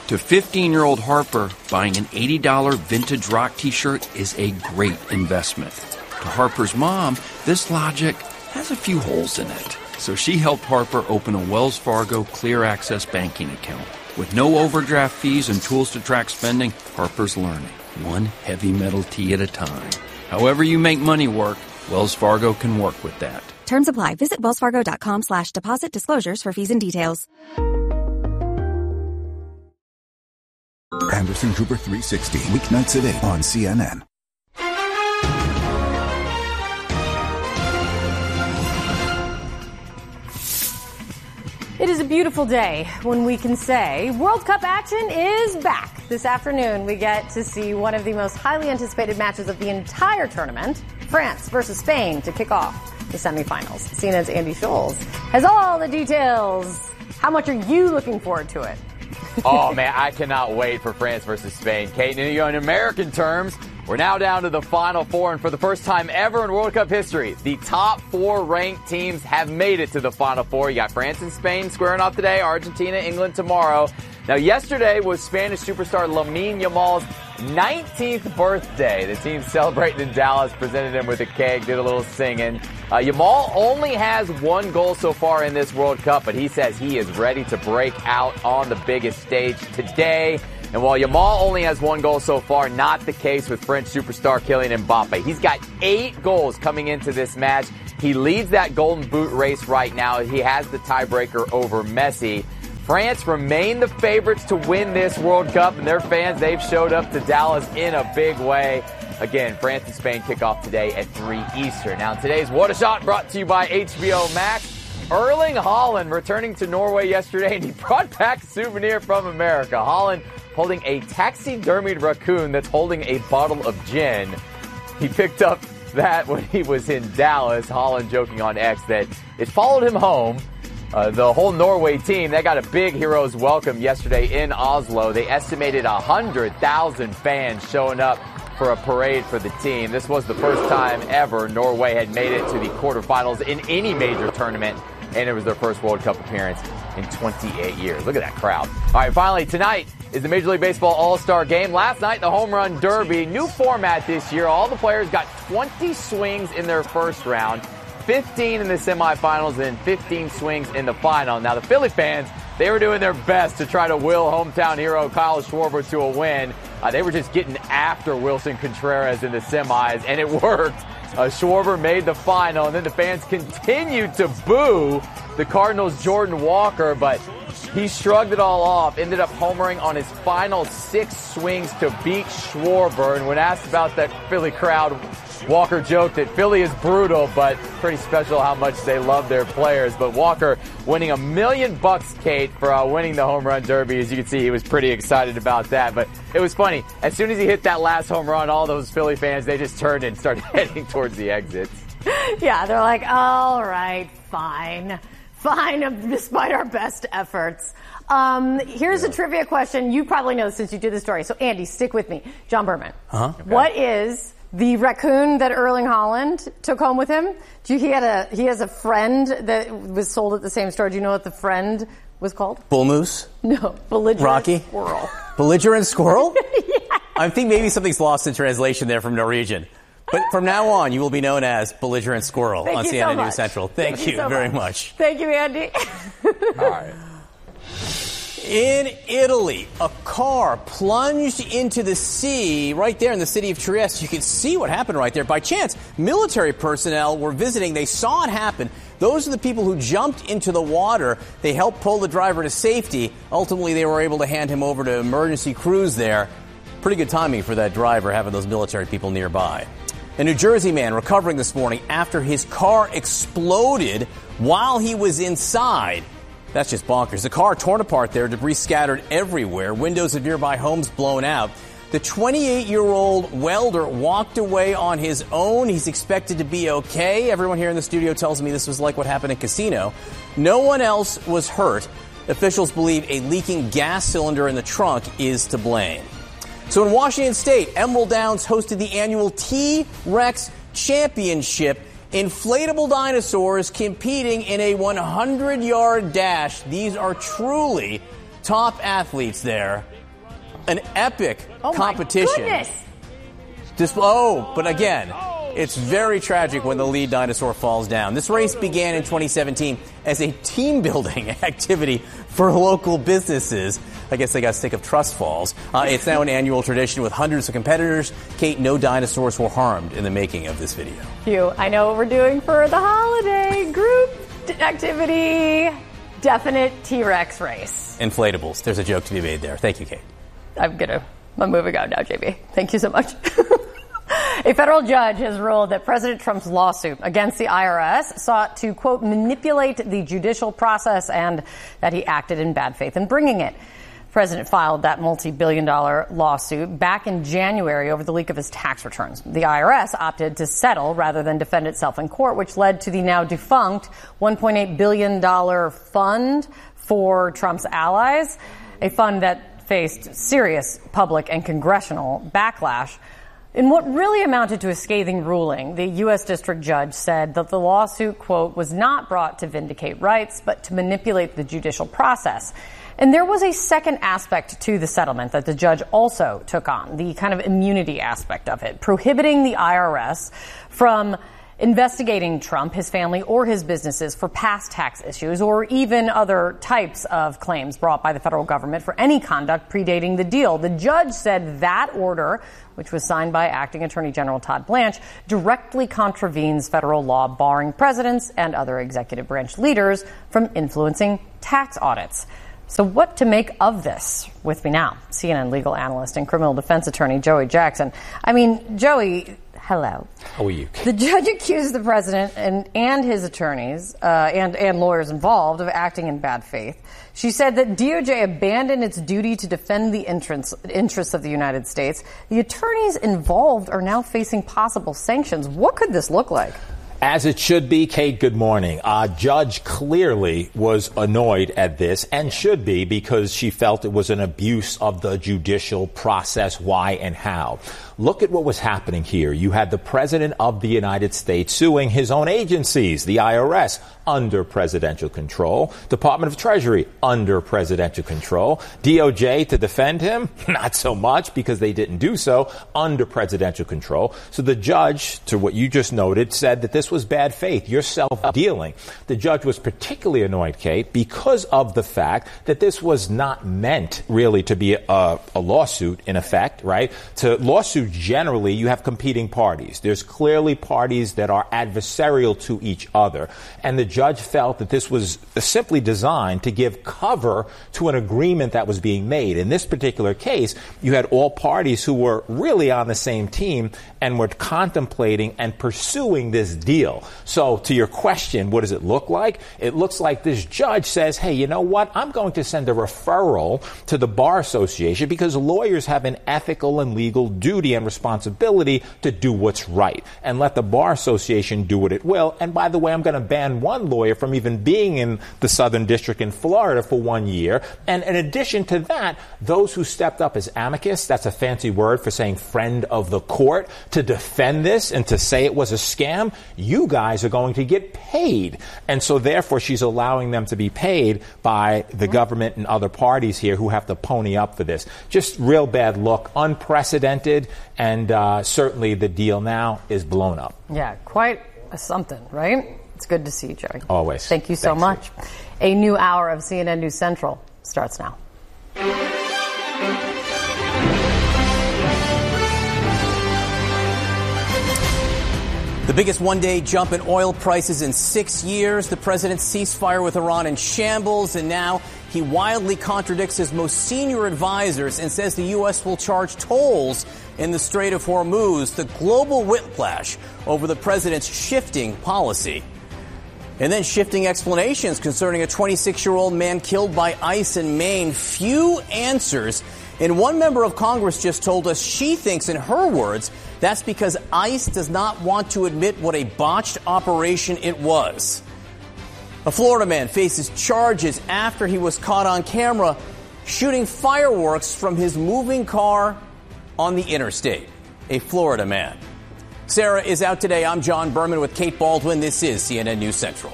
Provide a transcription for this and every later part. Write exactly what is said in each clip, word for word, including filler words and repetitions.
To fifteen-year-old Harper, buying an eighty dollars vintage rock t-shirt is a great investment. To Harper's mom, this logic has a few holes in it. So she helped Harper open a Wells Fargo Clear Access banking account. With no overdraft fees and tools to track spending, Harper's learning, one heavy metal tea at a time. However you make money work, Wells Fargo can work with that. Terms apply. Visit wellsfargo.com slash deposit disclosures for fees and details. Anderson Cooper three sixty, weeknights at eight on C N N. It is a beautiful day when we can say World Cup action is back. This afternoon, we get to see one of the most highly anticipated matches of the entire tournament, France versus Spain, to kick off the semifinals. C N N's Andy Scholes has all the details. How much are you looking forward to it? Oh, man, I cannot wait for France versus Spain. Kate, in American terms, we're now down to the Final Four, and for the first time ever in World Cup history, the top four ranked teams have made it to the Final Four. You got France and Spain squaring off today, Argentina, England tomorrow. Now, yesterday was Spanish superstar Lamine Yamal's nineteenth birthday. The team celebrating in Dallas, presented him with a cake, did a little singing. Uh, Yamal only has one goal so far in this World Cup, but he says he is ready to break out on the biggest stage today. And while Yamal only has one goal so far, not the case with French superstar Kylian Mbappe. He's got eight goals coming into this match. He leads that Golden Boot race right now. He has the tiebreaker over Messi. France remain the favorites to win this World Cup, and their fans, they've showed up to Dallas in a big way. Again, France and Spain kick off today at three Eastern. Now, today's What a Shot brought to you by H B O Max. Erling Haaland returning to Norway yesterday, and he brought back a souvenir from America. Haaland holding a taxidermied raccoon that's holding a bottle of gin. He picked up that when he was in Dallas. Haaland joking on X that it followed him home. Uh, the whole Norway team, they got a big hero's welcome yesterday in Oslo. They estimated one hundred thousand fans showing up for a parade for the team. This was the first time ever Norway had made it to the quarterfinals in any major tournament, and it was their first World Cup appearance in twenty-eight years. Look at that crowd. All right, finally, tonight is the Major League Baseball All-Star Game. Last night, the Home Run Derby. New format this year. All the players got twenty swings in their first round, fifteen in the semifinals, and then fifteen swings in the final. Now, the Philly fans, they were doing their best to try to will hometown hero Kyle Schwarber to a win. Uh, they were just getting after Wilson Contreras in the semis, and it worked. Uh, Schwarber made the final, and then the fans continued to boo the Cardinals' Jordan Walker, but he shrugged it all off, ended up homering on his final six swings to beat Schwarber. And when asked about that Philly crowd, Walker joked that Philly is brutal, but pretty special how much they love their players. But Walker winning a million bucks, Kate, for uh, winning the Home Run Derby. As you can see, he was pretty excited about that. But it was funny. As soon as he hit that last home run, all those Philly fans, they just turned and started heading towards the exits. Yeah, they're like, all right, fine. Fine, despite our best efforts. Um, here's yeah. a trivia question. You probably know since you did the story. So, Andy, stick with me. John Berman. Uh-huh. Okay. What is the raccoon that Erling Haaland took home with him? Do you, he had a he has a friend that was sold at the same store. Do you know what the friend was called? Bull moose? No, belligerent Rocky? squirrel. Belligerent squirrel? Yes. I think maybe something's lost in translation there from Norwegian. But from now on, you will be known as Belligerent Squirrel Thank on you C N N so News Central. Thank, Thank you, you so very much. much. Thank you, Andy. All right. In Italy, a car plunged into the sea right there in the city of Trieste. You can see what happened right there. By chance, military personnel were visiting. They saw it happen. Those are the people who jumped into the water. They helped pull the driver to safety. Ultimately, they were able to hand him over to emergency crews there. Pretty good timing for that driver, having those military people nearby. A New Jersey man recovering this morning after his car exploded while he was inside. That's just bonkers. The car torn apart there, debris scattered everywhere, windows of nearby homes blown out. The twenty-eight-year-old welder walked away on his own. He's expected to be okay. Everyone here in the studio tells me this was like what happened at Casino. No one else was hurt. Officials believe a leaking gas cylinder in the trunk is to blame. So in Washington State, Emerald Downs hosted the annual T-Rex Championship. Inflatable dinosaurs competing in a hundred-yard dash. These are truly top athletes there. an epic oh competition. My goodness. Dis- oh, but again, it's very tragic when the lead dinosaur falls down. This race began in twenty seventeen as a team-building activity for local businesses. I guess they got sick of trust falls. Uh, it's now an annual tradition with hundreds of competitors. Kate, no dinosaurs were harmed in the making of this video. Phew, I know what we're doing for the holiday group activity. Definite T-Rex race. Inflatables. There's a joke to be made there. Thank you, Kate. I'm gonna. I'm moving on now, J B. Thank you so much. A federal judge has ruled that President Trump's lawsuit against the I R S sought to, quote, manipulate the judicial process and that he acted in bad faith in bringing it. The president filed that multi-billion dollar lawsuit back in January over the leak of his tax returns. The I R S opted to settle rather than defend itself in court, which led to the now defunct one point eight billion dollars fund for Trump's allies, a fund that faced serious public and congressional backlash. In what really amounted to a scathing ruling, the U S district judge said that the lawsuit, quote, was not brought to vindicate rights, but to manipulate the judicial process. And there was a second aspect to the settlement that the judge also took on, the kind of immunity aspect of it, prohibiting the I R S from investigating Trump, his family, or his businesses for past tax issues or even other types of claims brought by the federal government for any conduct predating the deal. The judge said that order, which was signed by Acting Attorney General Todd Blanche, directly contravenes federal law barring presidents and other executive branch leaders from influencing tax audits. So what to make of this? With me now, C N N legal analyst and criminal defense attorney Joey Jackson. I mean, Joey, hello. How are you? The judge accused the president and, and his attorneys uh, and, and lawyers involved of acting in bad faith. She said that D O J abandoned its duty to defend the interests, interests of the United States. The attorneys involved are now facing possible sanctions. What could this look like? As it should be, Kate, good morning. Uh, Judge clearly was annoyed at this and should be because she felt it was an abuse of the judicial process. Why and how? Look at what was happening here. You had the president of the United States suing his own agencies, the I R S, under presidential control, Department of Treasury under presidential control, D O J to defend him, not so much because they didn't do so, under presidential control. So the judge, to what you just noted, said that this was bad faith. You're self-dealing. The judge was particularly annoyed, Kate, because of the fact that this was not meant really to be a, a lawsuit in effect, right? To lawsuits generally, you have competing parties. There's clearly parties that are adversarial to each other. And the judge felt that this was simply designed to give cover to an agreement that was being made. In this particular case, you had all parties who were really on the same team and were contemplating and pursuing this deal. So to your question, what does it look like? It looks like this judge says, hey, you know what? I'm going to send a referral to the Bar Association because lawyers have an ethical and legal duty and responsibility to do what's right and let the Bar Association do what it will. And by the way, I'm going to ban one lawyer from even being in the Southern District in Florida for one year. And in addition to that, those who stepped up as amicus, that's a fancy word for saying friend of the court, to defend this and to say it was a scam, you guys are going to get paid. And so therefore she's allowing them to be paid by the government and other parties here who have to pony up for this. Just real bad look, unprecedented, and uh, certainly the deal now is blown up. Yeah, quite a something, right? It's good to see you, Joey. Always. Thank you so Thanks, much. Steve. A new hour of C N N News Central starts now. The biggest one-day jump in oil prices in six years. The president's ceasefire with Iran in shambles, and now he wildly contradicts his most senior advisors and says the U S will charge tolls in the Strait of Hormuz. The global whiplash over the president's shifting policy. And then shifting explanations concerning a twenty-six-year-old man killed by ICE in Maine. Few answers. And one member of Congress just told us she thinks, in her words, that's because ICE does not want to admit what a botched operation it was. A Florida man faces charges after he was caught on camera shooting fireworks from his moving car on the interstate. A Florida man. Sarah is out today. I'm John Berman with Kate Baldwin. This is C N N News Central.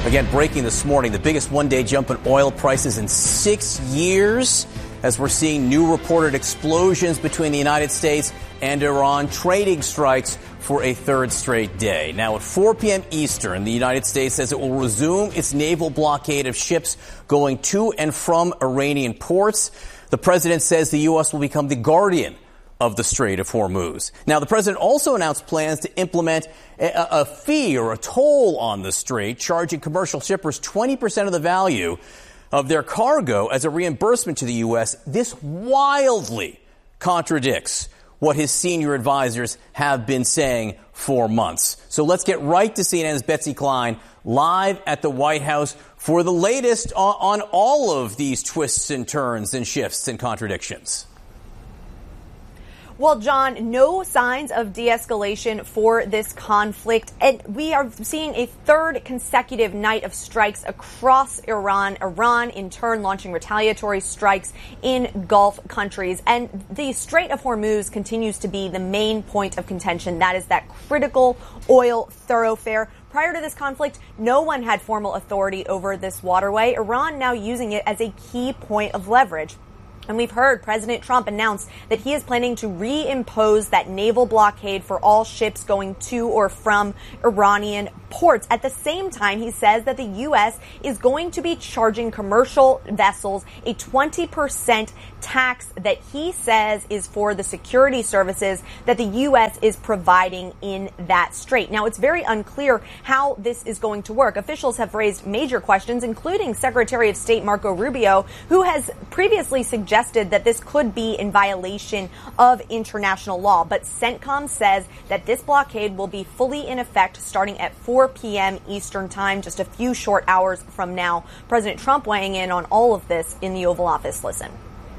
Again, breaking this morning, the biggest one-day jump in oil prices in six years as we're seeing new reported explosions between the United States and Iran, trading strikes for a third straight day. Now at four p.m. Eastern, the United States says it will resume its naval blockade of ships going to and from Iranian ports. The president says the U S will become the guardian of the Strait of Hormuz. Now, the president also announced plans to implement a, a fee or a toll on the strait, charging commercial shippers twenty percent of the value of their cargo as a reimbursement to the U S. This wildly contradicts what his senior advisors have been saying for months. So let's get right to C N N's Betsy Klein live at the White House for the latest on, on all of these twists and turns and shifts and contradictions. Well, John, no signs of de-escalation for this conflict. And we are seeing a third consecutive night of strikes across Iran. Iran, in turn, launching retaliatory strikes in Gulf countries. And the Strait of Hormuz continues to be the main point of contention. That is that critical oil thoroughfare. Prior to this conflict, no one had formal authority over this waterway. Iran now using it as a key point of leverage. And we've heard President Trump announce that he is planning to reimpose that naval blockade for all ships going to or from Iranian ports. At the same time, he says that the U S is going to be charging commercial vessels a twenty percent tax that he says is for the security services that the U S is providing in that strait. Now, it's very unclear how this is going to work. Officials have raised major questions, including Secretary of State Marco Rubio, who has previously suggested that this could be in violation of international law. But CENTCOM says that this blockade will be fully in effect starting at four p.m. Eastern time, just a few short hours from now. President Trump weighing in on all of this in the Oval Office. Listen.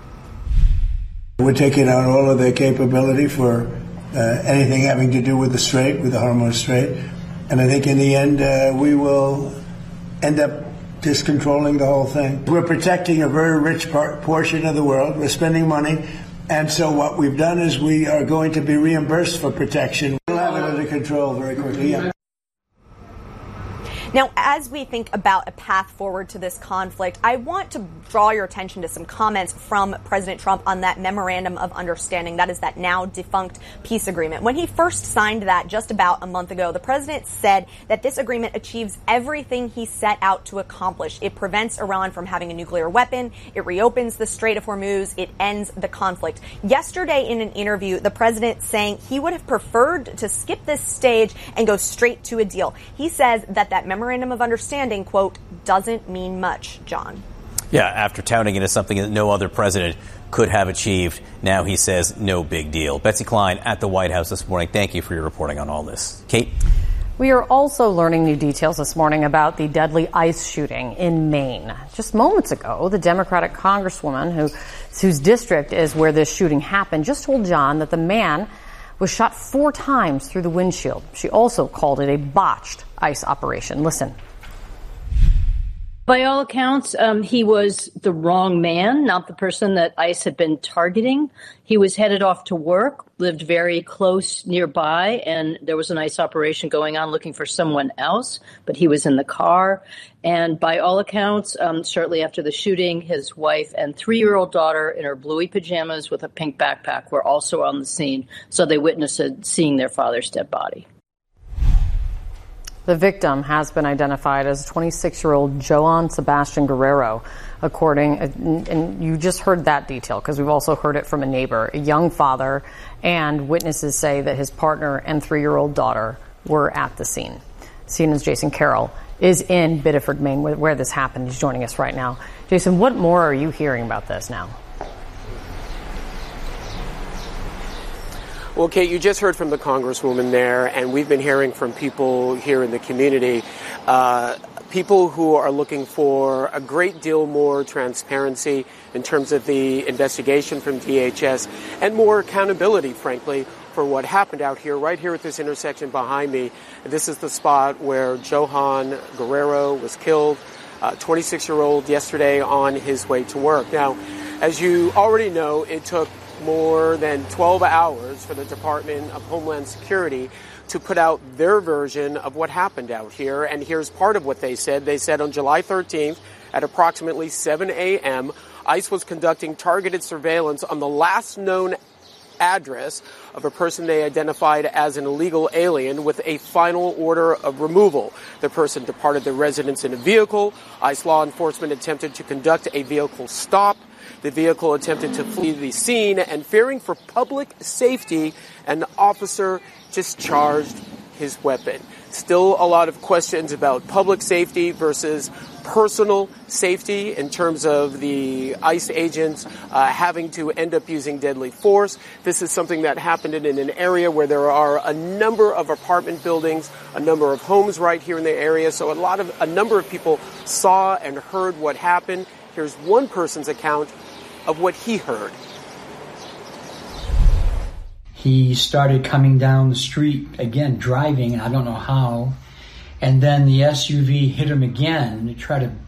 We're taking out all of their capability for uh, anything having to do with the Strait, with the Hormuz Strait. And I think in the end, uh, we will end up just controlling the whole thing. We're protecting a very rich part, portion of the world. We're spending money. And so what we've done is we are going to be reimbursed for protection. We'll have it under control very quickly. Yeah. Now, as we think about a path forward to this conflict, I want to draw your attention to some comments from President Trump on that memorandum of understanding. That is that now defunct peace agreement. When he first signed that just about a month ago, the president said that this agreement achieves everything he set out to accomplish. It prevents Iran from having a nuclear weapon. It reopens the Strait of Hormuz. It ends the conflict. Yesterday in an interview, the president saying he would have preferred to skip this stage and go straight to a deal. He says that that memorandum Memorandum of Understanding, quote, doesn't mean much, John. Yeah, after touting it as something that no other president could have achieved, now he says no big deal. Betsy Klein at the White House this morning. Thank you for your reporting on all this. Kate? We are also learning new details this morning about the deadly ICE shooting in Maine. Just moments ago, the Democratic congresswoman who, whose district is where this shooting happened just told John that the man was shot four times through the windshield. She also called it a botched ICE operation. Listen. By all accounts, um, he was the wrong man, not the person that ICE had been targeting. He was headed off to work, lived very close nearby, and there was an ICE operation going on looking for someone else, but he was in the car. And by all accounts, um, shortly after the shooting, his wife and three-year-old daughter in her bluey pajamas with a pink backpack were also on the scene, so they witnessed seeing their father's dead body. The victim has been identified as twenty-six-year-old Joan Sebastian Guerrero, according, and you just heard that detail because we've also heard it from a neighbor, a young father, and witnesses say that his partner and three-year-old daughter were at the scene. C N N's Jason Carroll is in Biddeford, Maine, where this happened. He's joining us right now. Jason, what more are you hearing about this now? Well, Kate, you just heard from the Congresswoman there, and we've been hearing from people here in the community, uh, people who are looking for a great deal more transparency in terms of the investigation from D H S and more accountability, frankly, for what happened out here, right here at this intersection behind me. This is the spot where Johan Guerrero was killed, uh, twenty-six-year-old, yesterday on his way to work. Now, as you already know, it took more than twelve hours for the Department of Homeland Security to put out their version of what happened out here. And here's part of what they said. They said on July thirteenth at approximately seven a.m., ICE was conducting targeted surveillance on the last known address of a person they identified as an illegal alien with a final order of removal. The person departed the residence in a vehicle. ICE law enforcement attempted to conduct a vehicle stop. The vehicle attempted to flee the scene, and fearing for public safety, an officer discharged his weapon. Still a lot of questions about public safety versus personal safety in terms of the ICE agents uh, having to end up using deadly force. This is something that happened in, in an area where there are a number of apartment buildings, a number of homes right here in the area. So a lot of a number of people saw and heard what happened. Here's one person's account of what he heard. He started coming down the street, again, driving, and I don't know how. And then the S U V hit him again to try to...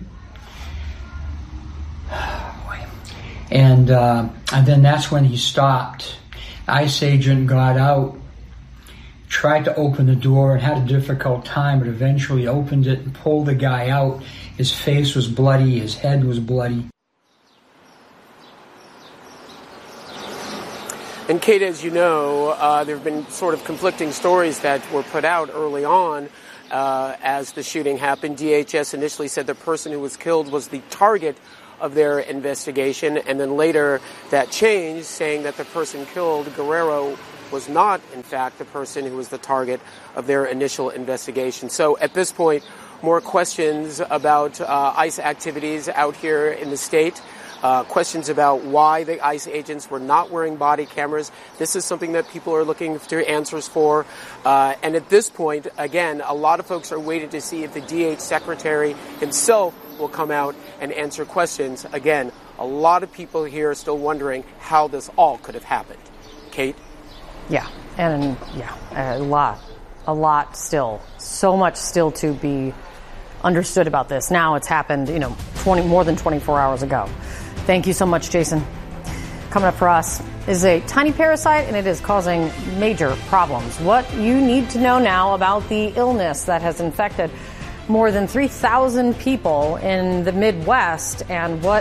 And, uh, and then that's when he stopped. ICE agent got out, tried to open the door and had a difficult time, but eventually opened it and pulled the guy out. His face was bloody, his head was bloody. And Kate, as you know, uh, there have been sort of conflicting stories that were put out early on uh, as the shooting happened. D H S initially said the person who was killed was the target of their investigation, and then later that changed, saying that the person killed, Guerrero, was not, in fact, the person who was the target of their initial investigation. So at this point, more questions about uh, ICE activities out here in the state. Uh, questions about why the ICE agents were not wearing body cameras. This is something that people are looking for answers for. Uh, and at this point, again, a lot of folks are waiting to see if the D H secretary himself will come out and answer questions. Again, a lot of people here are still wondering how this all could have happened. Kate? Yeah, and yeah, a lot, a lot still. So much still to be understood about this. Now it's happened, you know, twenty more than twenty-four hours ago. Thank you so much, Jason. Coming up for us is a tiny parasite, and it is causing major problems. What you need to know now about the illness that has infected more than three thousand people in the Midwest and what